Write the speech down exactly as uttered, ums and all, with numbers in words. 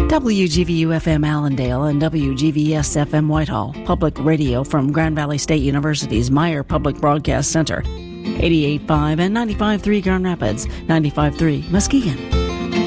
W G V U F M Allendale and W G V S F M Whitehall, public radio from Grand Valley State University's Meyer Public Broadcast Center. eighty-eight point five and ninety-five point three Grand Rapids, ninety-five point three Muskegon.